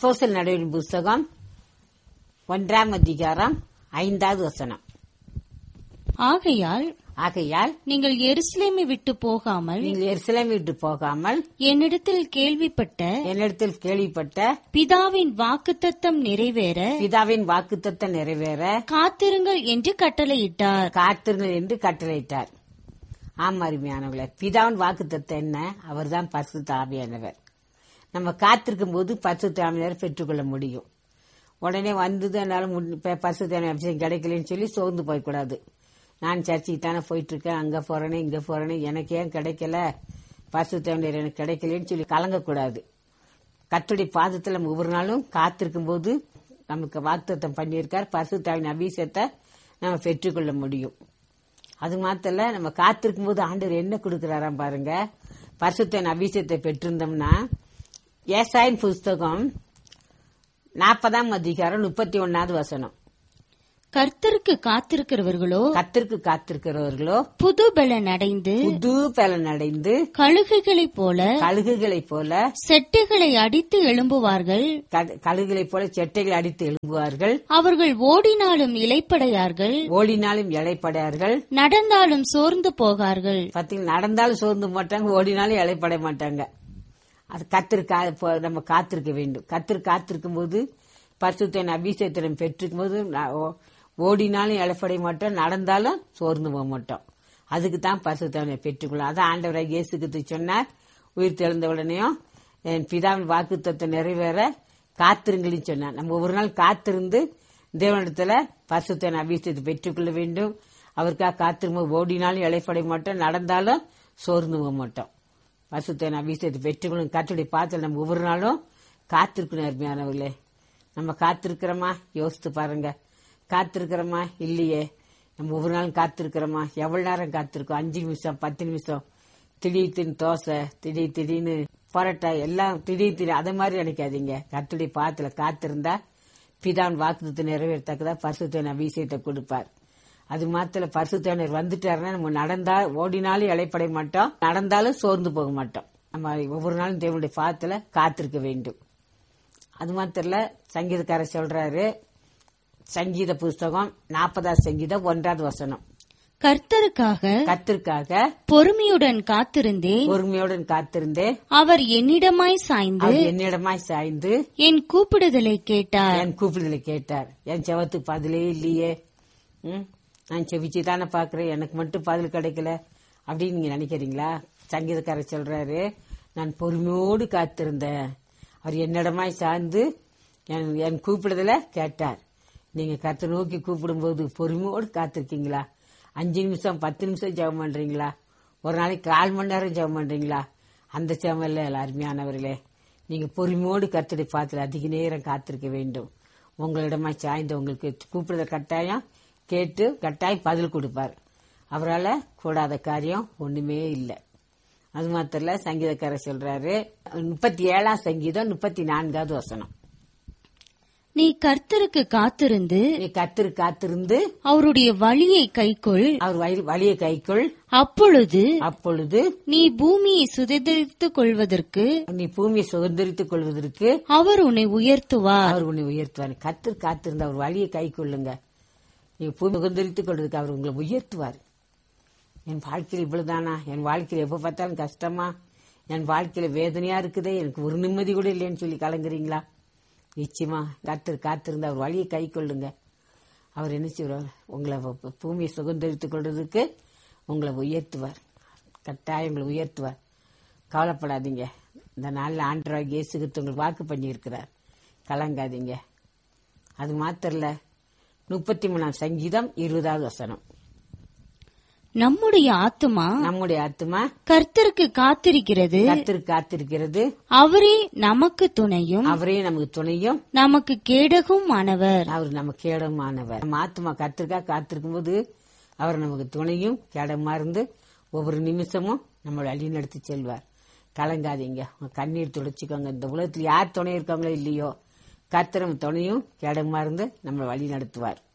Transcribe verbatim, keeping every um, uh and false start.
அப்போஸ்தலர் நடவடிக்கைகளின் புஸ்தகம் ஒன்றாம் அதிகாரம் ஐந்தாவது வசனம். ஆகையால் ஆகையால் நீங்கள் எருசலேமை விட்டு போகாமல் நீங்கள் எருசலேமை விட்டு போகாமல் என்னிடத்தில் கேள்விப்பட்ட என்னிடத்தில் கேள்விப்பட்ட பிதாவின் வாக்குத்தத்தம் நிறைவேற பிதாவின் வாக்குத்தத்தம் நிறைவேற காத்திருங்கள் என்று கட்டளையிட்டார். காத்திருங்கள் என்று கட்டளையிட்டார். ஆமா, அருமையானவர்களே, பிதாவின் வாக்குத்தத்தம் என்ன? அவர்தான் பரிசுத்த ஆவியானவர். நம்ம காத்திருக்கும் போது பரிசுத்த ஆவியானவர் பெற்றுக்கொள்ள முடியும். உடனே வந்தது என்னால பரிசுத்த ஆவியானவர் அபிஷேகம் கிடைக்கலன்னு சொல்லி சோர்ந்து போய்க்கூடாது. நான் சர்ச்சைக்கு தானே போயிட்டு இருக்கேன், அங்க போறேனே இங்க போறேனே, எனக்கு ஏன் கிடைக்கல, பரிசுத்த ஆவியானவர் எனக்கு கிடைக்கலன்னு சொல்லி கலங்கக்கூடாது. கர்த்தருடைய பாதத்துல நம்ம ஒவ்வொரு நாளும் காத்திருக்கும் போது நமக்கு வாக்குத்தத்தம் பண்ணியிருக்கார். பரிசுத்த ஆவியின் அபிஷேகத்தை நம்ம பெற்றுக்கொள்ள முடியும். அது மாத்திர நம்ம காத்திருக்கும் போது ஆண்டவர் என்ன கொடுக்கிறாராம் பாருங்க. பரிசுத்த அபிஷேகத்தை பெற்றிருந்தோம்னா, ஏசாயின் புஸ்தகம் நாற்பதாம் அதிகாரம் முப்பத்தி ஒன்னாவது வசனம். கர்த்தருக்கு காத்திருக்கிறவர்களோ கர்த்தருக்கு காத்திருக்கிறவர்களோ புது பலன் அடைந்து புது பலன் அடைந்து கழுகுகளைப் போல கழுகுகளைப் போல செட்டைகளை அடித்து எழும்புவார்கள். கழுகுகளைப் போல செட்டைகளை அடித்து எழும்புவார்கள். அவர்கள் ஓடினாலும் இளைப்படையார்கள், ஓடினாலும் இளைப்படையார்கள், நடந்தாலும் சோர்ந்து போகார்கள். பாத்தீங்கன்னா, நடந்தாலும் சோர்ந்து மாட்டாங்க, ஓடினாலும் இளைப்பட மாட்டாங்க. அது கத்திரு நம்ம காத்திருக்க வேண்டும். கத்திரு காத்திருக்கும் போது பரிசுத்த அபிஷேகத்தை நம்ம பெற்றிருக்கும் போது ஓடினாலும் இழப்படைய மாட்டோம், நடந்தாலும் சோர்ந்து போக மாட்டோம். அதுக்கு தான் பரிசுத்தவனை பெற்றுக்கொள்ளும். அதான் ஆண்டவராக இயேசு கிறிஸ்து சொன்னார், உயிர் தெழுந்த உடனேயும் என் பிதாவின் வாக்குத்தத்தத்தை நிறைவேற காத்திருங்கள்னு சொன்னார். நம்ம ஒவ்வொரு நாள் காத்திருந்து தேவனிடத்துல பரிசுத்தவனை அபிஷேகத்தை பெற்றுக்கொள்ள வேண்டும். அவருக்காக காத்திருக்கும் ஓடினாலும் இழப்படைய மாட்டோம், நடந்தாலும் சோர்ந்து போக மாட்டோம். பரிசுத்தவனை அபிஷேகத்தை பெற்றுக்கொள்ளும். கர்த்தருடைய பாதத்தில் நம்ம ஒவ்வொரு நாளும் காத்திருக்கணும். அருமையானவர்களே, நம்ம காத்திருக்கிறோமா? யோசித்து பாருங்க. காத்திருக்கிறோமா? இல்லையே. நம்ம ஒவ்வொரு நாளும் காத்திருக்கிறோமா? எவ்வளவு நேரம் காத்திருக்கோம்? அஞ்சு நிமிஷம், பத்து நிமிஷம், திடீர் திடீர்னு தோசை, திடீர் திடீர்னு பரோட்டா, எல்லாம் திடீர் திடீர் அதை மாதிரி நினைக்காதீங்க. கர்த்தருடைய பாதத்துல காத்திருந்தா பிதாவின் வாக்குத்தத்தை நிறைவேறத்தக்கதா பரிசுத்தவனை அபிஷேகத்தை கொடுப்பார். அது மாத்திர பரிசுத்தவனர் வந்துட்டாருன்னா நம்ம நடந்தா ஓடினாலும் இளைப்படைய மாட்டோம், நடந்தாலும் சோர்ந்து போக மாட்டோம். நம்ம ஒவ்வொரு நாளும் தேவனுடைய பாதத்துல காத்திருக்க வேண்டும். அது மாத்திரல, சங்கீதக்காரர் சொல்றாரு, சங்கீத புஸ்தகம் நாற்பதாவது சங்கீதம் ஒன்றாவது வசனம். கர்த்தருக்காக கர்த்தருக்காக பொறுமையுடன் காத்திருந்தேன், பொறுமையுடன் காத்திருந்தேன். அவர் என்னிடமாய் சாய்ந்து அவர் என்னிடமாய் சாய்ந்து என் கூப்பிடுதலை கேட்டார். என் கூப்பிடுதலை கேட்டார். என் செவத்துக்கு பதிலே இல்லையே, ம் நான் செவிச்சு தானே பாக்குறேன், எனக்கு மட்டும் பதில் கிடைக்கல அப்படின்னு நீங்க நினைக்கிறீங்களா? சங்கீதக்காரர் சொல்றாரு, நான் பொறுமையோடு காத்திருந்தேன், அவர் என்னிடமாய் சார்ந்து என் கூப்பிடுதல கேட்டார். நீங்க கர்த்தரை நோக்கி கூப்பிடும் போது பொறுமையோடு காத்திருக்கீங்களா? அஞ்சு நிமிஷம், பத்து நிமிஷம் ஜெபம் பண்றீங்களா? ஒரு நாளைக்கு கால் மணி நேரம் ஜெபம் பண்றீங்களா? அந்த ஜெபம் இல்ல. அருமையானவர்களே, நீங்க பொறுமையோடு கர்த்தரை பார்த்து அதிக நேரம் காத்திருக்க வேண்டும். உங்களிடமா சாய்ந்து உங்களுக்கு கூப்பிடுற கட்டாயம் கேட்டு கட்டாயம் பதில் கொடுப்பார். அவரால் கூடாத காரியம் ஒண்ணுமே இல்லை. அது மாத்திரல, சங்கீதக்காரர் சொல்றாரு, முப்பத்தி ஏழாம் சங்கீதம் முப்பத்தி நான்காவது வசனம். நீ கர்த்தருக்கு காத்திருந்து நீ கர்த்தருக்கு காத்திருந்து அவருடைய வழியை கைக்கொள், அவர் வழியை கைக்கொள். அப்பொழுது அப்பொழுது நீ பூமியை சுதந்திரித்துக் கொள்வதற்கு நீ பூமியை சுதந்திரித்துக் கொள்வதற்கு அவர் உன்னை உயர்த்துவார். அவர் உன்னை உயர்த்துவார். கர்த்தர் காத்திருந்து அவர் வழியை கைக்கொள்ளுங்க. நீங்க பூமி சுதந்திரித்துக் கொள்வதற்கு அவர் உங்களை உயர்த்துவார். என் வாழ்க்கையில் இவ்வளவுதானா? என் வாழ்க்கையில் எப்ப பார்த்தாலும் கஷ்டமா, என் வாழ்க்கையில வேதனையா இருக்குதே, எனக்கு ஒரு நிம்மதி கூட இல்லைன்னு சொல்லி கலங்குறீங்களா? நிச்சயமா கர்த்தர் காத்திருந்து அவர் வழியை கை கொள்ளுங்க. அவர் என்ன செய்வார்? உங்களை பூமியை சுதந்திரித்துக் கொள்றதுக்கு உங்களை உயர்த்துவார். கட்டாயம் உங்களை உயர்த்துவார். கவலைப்படாதீங்க. இந்த நாளில் ஆண்டவராகிய இயேசு கிறிஸ்து உங்களுக்கு வாக்கு பண்ணி இருக்கிறார். கலங்காதீங்க. அது மாத்திரல, முப்பத்தி மூணாம் சங்கீதம் இருபதாவது வசனம். நம்முடைய ஆத்துமா நம்முடைய ஆத்துமா கர்த்தருக்கு காத்திருக்கிறது, கர்த்தருக்கு காத்திருக்கிறது. அவரே நமக்கு துணையும் அவரே நமக்கு துணையும் நமக்கு கேடகும் ஆனவர். அவர் நமக்கு கேடமானவர். நம்ம ஆத்துமா கர்த்தருக்காக காத்திருக்கும் போது அவர் நமக்கு துணையும் கேடமா இருந்து ஒவ்வொரு நிமிஷமும் நம்மளை வழி நடத்தி செல்வார். கலங்காதீங்க. கண்ணீர் துடைச்சிக்கோங்க. இந்த உலகத்தில் யார் துணை இருக்காங்களோ இல்லையோ, கர்த்தர் துணையும் கேடமா இருந்து நம்மளை வழி நடத்துவார்.